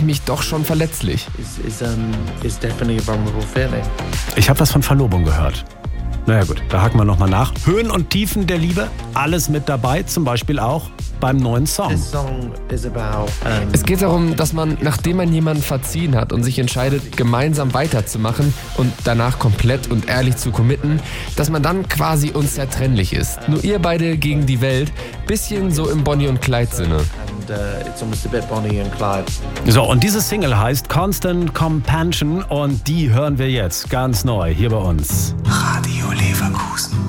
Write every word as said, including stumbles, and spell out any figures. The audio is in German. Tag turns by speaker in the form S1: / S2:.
S1: mich doch schon verletzlich.
S2: Is, is, um, is definitely a vulnerable feeling.
S3: Ich habe was von Verlobung gehört. Naja gut, da haken wir nochmal nach. Höhen und Tiefen der Liebe, alles mit dabei, zum Beispiel auch beim neuen Song.
S2: This song is about, um,
S1: Es geht darum, dass man, nachdem man jemanden verziehen hat und sich entscheidet, gemeinsam weiterzumachen und danach komplett und ehrlich zu committen, dass man dann quasi unzertrennlich ist. Nur ihr beide gegen die Welt, bisschen so im Bonnie und Clyde Sinne.
S2: and uh, it's almost a bit Bonnie and Clyde.
S3: So, und diese Single heißt Constant Compassion und die hören wir jetzt ganz neu hier bei uns.
S4: Radio Leverkusen.